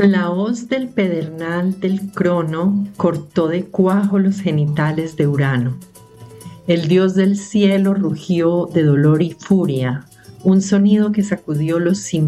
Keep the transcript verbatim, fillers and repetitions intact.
La hoz del pedernal del Crono cortó de cuajo los genitales de Urano. El dios del cielo rugió de dolor y furia, un sonido que sacudió los